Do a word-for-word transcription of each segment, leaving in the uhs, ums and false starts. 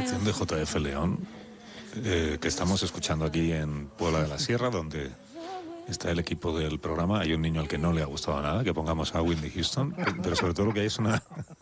sección de J F León, eh, que estamos escuchando aquí en Puebla de la Sierra, donde está el equipo del programa. Hay un niño al que no le ha gustado nada que pongamos a Whitney Houston, pero sobre todo lo que hay es una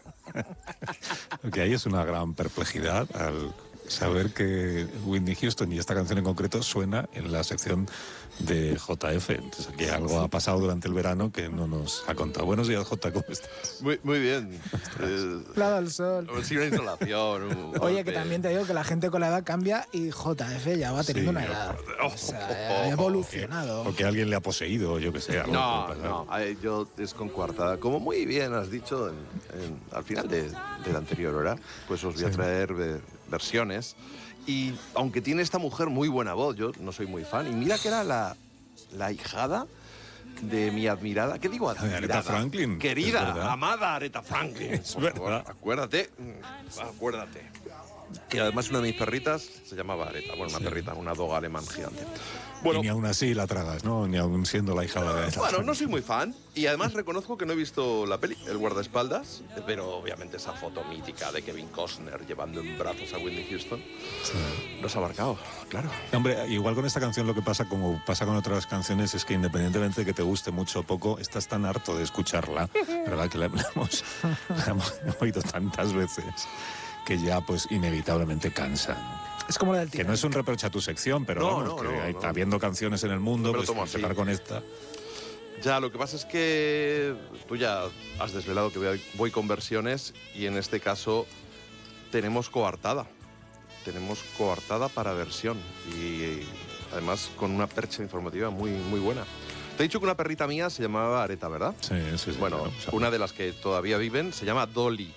lo que hay es una gran perplejidad al saber que Whitney Houston y esta canción en concreto suena en la sección de J F. Entonces aquí algo ha pasado durante el verano que no nos ha contado. Buenos días, J, ¿cómo estás? Muy, muy bien. Claro, el sol. Sí, una insolación. Un Oye, que también te digo que la gente con la edad cambia y J F ya va teniendo Sí, una edad. oh, O sea, oh, ha oh, evolucionado. O que alguien le ha poseído, yo que sé. Algo No, puede pasar. no, ay, yo es con coartada. Como muy bien has dicho en, en, al final de, de la anterior hora, pues os voy a Sí. traer ve- versiones. Y aunque tiene esta mujer muy buena voz, yo no soy muy fan. Y mira que era la, la hijada de mi admirada, ¿qué digo? Admirada, Aretha Franklin, es querida, verdad. amada Aretha Franklin. Es Por favor, verdad. acuérdate, acuérdate. Que además una de mis perritas se llamaba Aretha. Bueno, una Sí. perrita, una doga alemán gigante. Y Bueno, ni aún así la tragas, ¿no? Ni aún siendo la hija de... bueno, no soy muy fan y además reconozco que no he visto la peli, El guardaespaldas, pero obviamente esa foto mítica de Kevin Costner llevando en brazos a Whitney Houston Sí. nos ha marcado, claro. Hombre, igual con esta canción lo que pasa, como pasa con otras canciones, es que independientemente de que te guste mucho o poco, estás tan harto de escucharla, ¿verdad? Que la hemos, la hemos oído tantas veces que ya pues inevitablemente cansa, ¿no? Es como la del Que tío. no es un reproche a tu sección, pero No, vamos, no, que no, hay, no. habiendo canciones en el mundo, No me lo pues tomo así. empezar con esta. Ya, lo que pasa es que tú ya has desvelado que voy, voy con versiones y en este caso tenemos coartada. Tenemos coartada para versión y además con una percha informativa muy, muy buena. Te he dicho que una perrita mía se llamaba Aretha, ¿verdad? Sí, sí, sí. Bueno, claro, o sea, una de las que todavía viven se llama Dolly.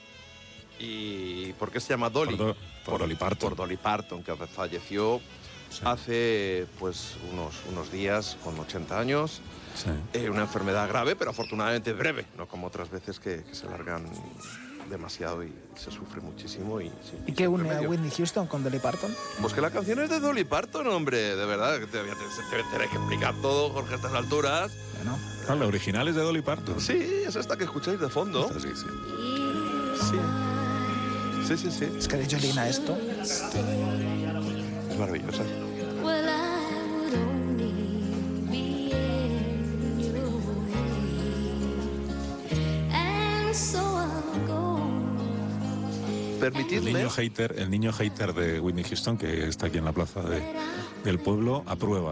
¿Y por qué se llama Dolly? Por Do- por Dolly Parton. Por Dolly Parton, que falleció sí, hace pues unos, unos días con ochenta años. sí. Eh, una enfermedad grave, pero afortunadamente breve, no como otras veces que, que se alargan demasiado y se sufre muchísimo. ¿Y, sí, ¿Y qué sin une a remedio. Whitney Houston con Dolly Parton? Pues que la canción es de Dolly Parton, hombre, de verdad, que te voy a te, te voy a tener que explicar todo, Jorge, a estas alturas. Bueno, Ah, la original es de Dolly Parton. Sí, es esta que escucháis de fondo. Esta sí, sí. Sí. Sí, sí, sí. es que de Jolina esto. Es maravillosa. Well, I would only be in your way, and so I'll go. El Permitidme. niño hater, el niño hater de Whitney Houston, que está aquí en la plaza de- del pueblo, aprueba